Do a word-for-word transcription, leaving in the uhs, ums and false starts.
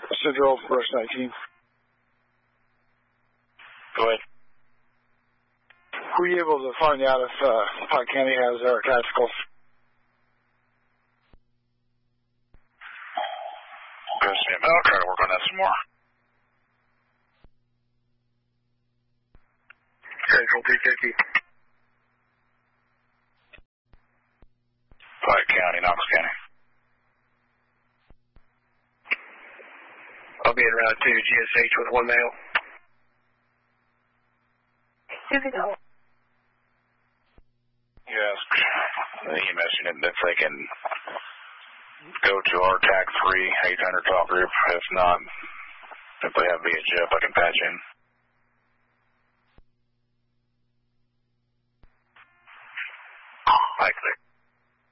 Central, Rush nineteen. Go ahead. Were you able to find out if uh, Pike County has their tacticals? Go see him. I'll try to work on that some more. Central three fifty. Pike County, Knox County. I'll be in route two, G S H with one male. Yes. The E M S unit, if they can go to our TAC three eight hundred top group. If not, if they have V H F, I can patch in. Likely.